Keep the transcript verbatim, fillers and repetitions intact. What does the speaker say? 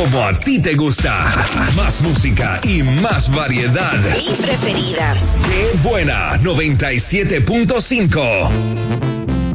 como a ti te gusta. Más música y más variedad. Mi preferida. Qué buena, noventa y siete punto cinco.